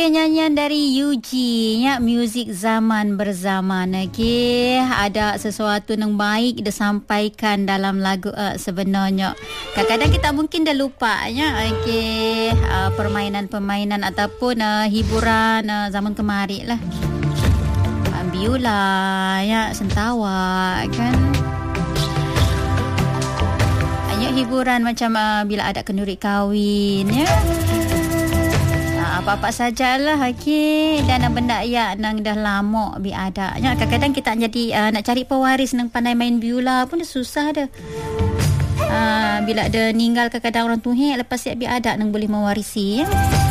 Nyanyian dari Yuji ya, muzik zaman berzaman. Okey, ada sesuatu yang baik disampaikan dalam lagu sebenarnya. Kadang-kadang kita mungkin dah lupa ya. Okey, permainan-permainan ataupun hiburan zaman kemarin lah. Biola ya, sentawa kan. Hanya hiburan macam bila ada kenduri kahwin ya. Apa-apa sajalah, okey. Dan benda ya nang dah lama ada. Ya, kadang-kadang kita jadi nak cari pewaris nang pandai main biola pun dah susah dah. Bila ada meninggal kadang-kadang orang Tuhan, lepas siap ada nang boleh mewarisi ya.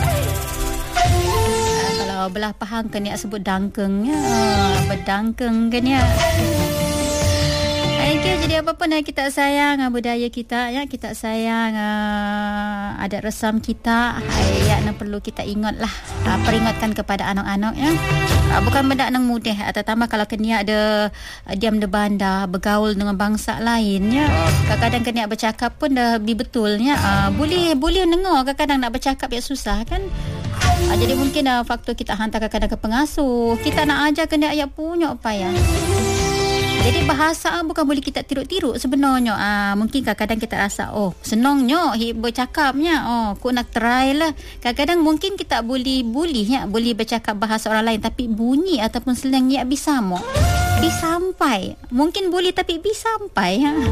Kalau belah pahang kan ya sebut dangkeng ya. Berdangkeng kan ya. Okay, jadi apa-apa kita sayang budaya kita ya, kita sayang adat resam kita ya, yang perlu kita ingatlah, peringatkan kepada anak-anak ya. Bukan benda yang mudah, terutama kalau kena ada diam di bandar bergaul dengan bangsa lain ya. Kadang-kadang kena bercakap pun dah lebih betul ya. Boleh dengar, kadang-kadang nak bercakap ya susah kan. Jadi mungkin faktor kita hantar kadang-kadang ke pengasuh, kita nak ajar kena ayat punya apa ya. Jadi bahasa bukan boleh kita tiruk-tiruk sebenarnya. Mungkin kadang-kadang kita rasa senangnya bercakapnya. Aku nak try lah. Kadang-kadang mungkin kita boleh ya, boleh bercakap bahasa orang lain tapi bunyi ataupun slang ya bisa mo. Disampai. Mungkin boleh tapi bisa sampai ya.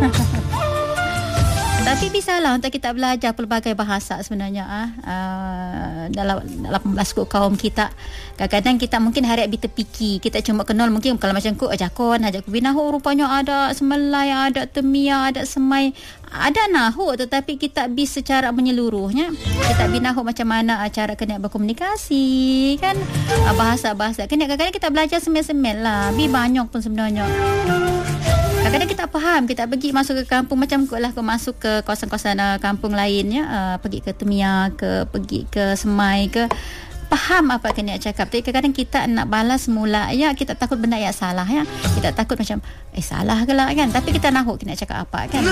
Tapi bisalah untuk kita belajar pelbagai bahasa sebenarnya dalam 18 kaum kita. Kadang-kadang kita mungkin harap terpikir, kita cuma kenal mungkin kalau macam ku ajakon, ajak ku binahu, rupanya ada semelai, ada temia, ada semai, ada nahu, tetapi kita bisa secara menyeluruhnya. Kita binahu macam mana cara kena berkomunikasi kan, bahasa-bahasa. Kadang-kadang kita belajar semel-semel lah, lebih banyak pun sebenarnya. Kadang-kadang kita faham, kita pergi masuk ke kampung macam aku masuk ke kawasan-kawasan kampung lainnya, pergi ke Temia, pergi ke Semai ke, faham apa kena cakap. Tapi kadang-kadang kita nak balas mula ya, kita takut benda yang salah ya. Kita takut macam salah ke lah kan, tapi kita nak kena cakap apa kan.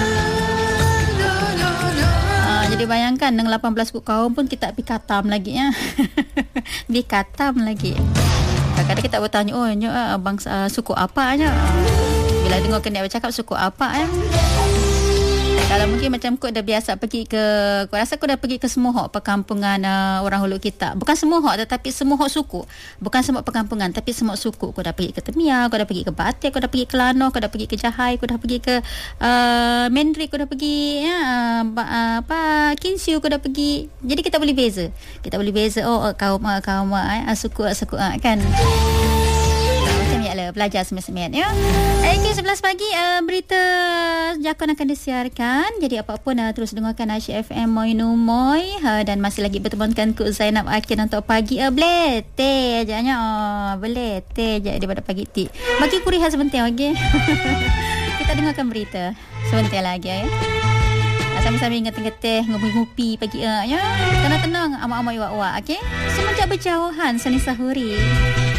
Jadi bayangkan dengan 18 kaum pun kita pergi katam lagi ya. Pergi katam lagi. Kadang-kadang kita bertanya, bangsa suku apa nya? Bila dengar kena bercakap suku apa Kalau mungkin macam aku dah biasa pergi ke, aku rasa aku dah pergi ke semua perkampungan orang Hulu kita. Bukan semua tetapi semua suku. Bukan semua perkampungan tapi semua suku. Aku dah pergi ke Temia, aku dah pergi ke Batik, aku dah pergi ke Lano, aku dah pergi ke Jahai, aku dah pergi ke Mendrik, aku dah pergi Kinsiu, aku dah pergi. Jadi kita boleh beza. Kita boleh beza kaum suku kan. Belajar semen-semen ya. Okay, 11 pagi berita Jakon akan disiarkan. Jadi apa-apa terus dengarkan Asyik FM Moi Numoy dan masih lagi bertemankan ku Zainab Akin untuk pagi belete ajanya belete je daripada pagi ti. Bagi ku rehat sebentar okey. Kita dengarkan berita sebentar lagi ya. Sambil-sambil ngeteh-ngeteh ngupi-ngupi pagi ya. Tenang-tenang amak-amak iwak-iwak okey. Semenjak berjauhan Seni Sahuri